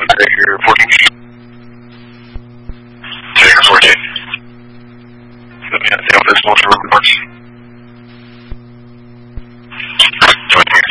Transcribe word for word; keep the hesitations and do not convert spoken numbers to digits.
Traeger fourteen. Traeger fourteen. Let me know if this motion reports.